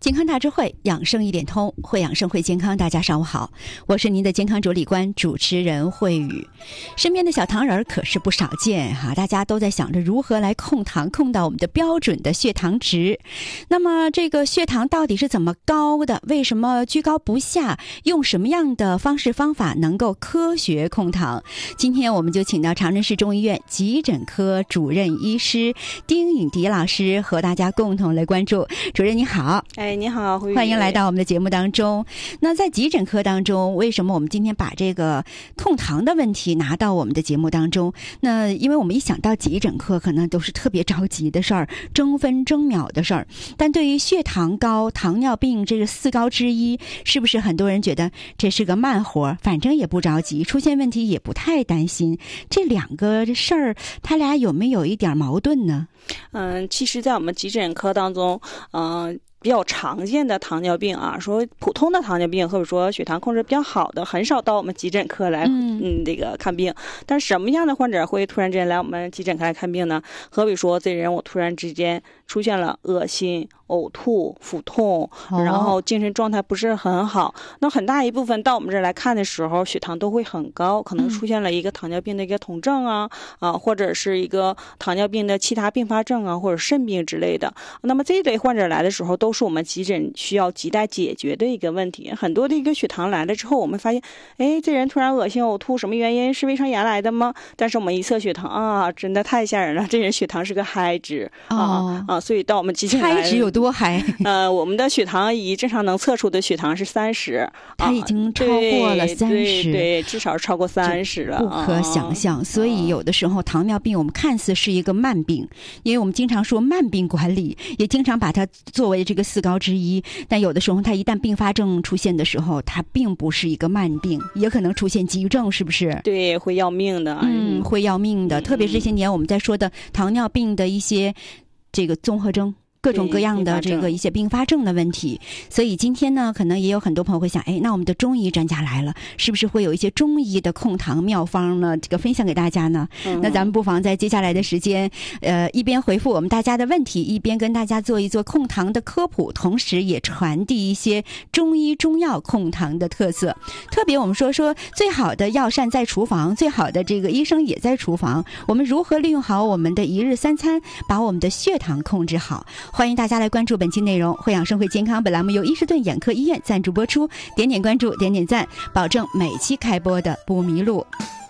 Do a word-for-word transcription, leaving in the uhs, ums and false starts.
健康大智慧，养生一点通，会养生会健康。大家上午好，我是您的健康主理官主持人慧宇。身边的小糖人可是不少见哈、啊，大家都在想着如何来控糖，控到我们的标准的血糖值。那么这个血糖到底是怎么高的？为什么居高不下？用什么样的方式方法能够科学控糖？今天我们就请到长春市中医院急诊科主任医师丁颖迪老师和大家共同来关注。主任你好。 哎，你好， 欢迎来到我们的节目当中。那在急诊科当中，为什么我们今天把这个控糖的问题拿到我们的节目当中？那因为我们一想到急诊科，可能都是特别着急的事儿，争分争秒的事儿。但对于血糖高、糖尿病这个四高之一，是不是很多人觉得这是个慢活，反正也不着急，出现问题也不太担心？这两个事儿，它俩有没有一点矛盾呢？ 嗯，其实，在我们急诊科当中，嗯、呃。比较常见的糖尿病啊，说普通的糖尿病或者说血糖控制比较好的，很少到我们急诊科来嗯嗯这个看病。但是什么样的患者会突然之间来我们急诊科来看病呢？好比说这人我突然之间出现了恶心、呕吐、腹痛，然后精神状态不是很好，那很大一部分到我们这儿来看的时候，血糖都会很高，可能出现了一个糖尿病的一个酮症啊啊，或者是一个糖尿病的其他并发症啊，或者肾病之类的。那么这一类患者来的时候，都是我们急诊需要亟待解决的一个问题。很多的一个血糖来了之后，我们发现，哎，这人突然恶心呕吐，什么原因？是胃肠炎来的吗？但是我们一测血糖啊，真的太吓人了，这人血糖是个嗨值、哦、啊啊！所以到我们急诊来， 嗨值有多嗨？ 呃，我们的血糖仪正常能测出的血糖是三十， 它已经超过了三十， 对，对，至少是超过三十了， 不可想象。啊、所以有的时候糖尿病我们看似是一个慢病，因为我们经常说慢病管理，也经常把它作为这个四高之一。但有的时候它一旦并发症出现的时候，它并不是一个慢病，也可能出现急症，是不是？ 对，会要命的。 嗯，会要命的。嗯、特别是这些年我们在说的糖尿病的一些这个综合征。各种各样的这个一些并发症的问题，所以今天呢，可能也有很多朋友会想，哎，那我们的中医专家来了，是不是会有一些中医的控糖妙方呢？这个分享给大家呢？嗯、那咱们不妨在接下来的时间，呃，一边回复我们大家的问题，一边跟大家做一做控糖的科普，同时也传递一些中医中药控糖的特色。特别我们说说最好的药膳在厨房，最好的这个医生也在厨房。我们如何利用好我们的一日三餐，把我们的血糖控制好？欢迎大家来关注本期内容，会养生会健康。本栏目由伊士顿眼科医院赞助播出，点点关注，点点赞，保证每期开播的不迷路。